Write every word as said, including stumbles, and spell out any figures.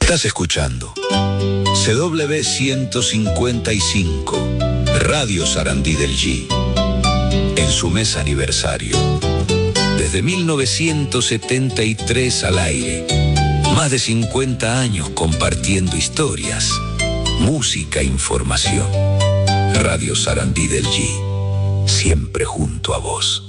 Estás escuchando C W ciento cincuenta y cinco, Radio Sarandí del G, en su mes aniversario. Desde mil novecientos setenta y tres al aire, más de cincuenta años compartiendo historias, música e información. Radio Sarandí del G, siempre junto a vos.